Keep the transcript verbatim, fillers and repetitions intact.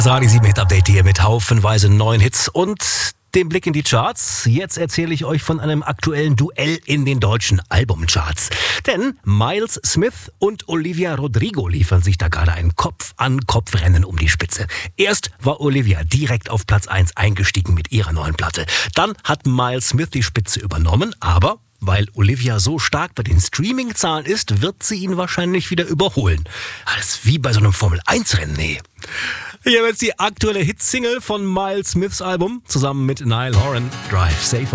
Radio sieben Hit Update hier mit haufenweise neuen Hits und dem Blick in die Charts. Jetzt erzähle ich euch von einem aktuellen Duell in den deutschen Albumcharts. Denn Miles Smith und Olivia Rodrigo liefern sich da gerade ein Kopf-an-Kopf-Rennen um die Spitze. Erst war Olivia direkt auf Platz eins eingestiegen mit ihrer neuen Platte. Dann hat Miles Smith die Spitze übernommen, aber weil Olivia so stark bei den Streaming-Zahlen ist, wird sie ihn wahrscheinlich wieder überholen. Das ist wie bei so einem Formel eins Rennen, nee. Hier haben jetzt die aktuelle Hitsingle von Miles Smiths Album zusammen mit Niall Horan, Drive Safe.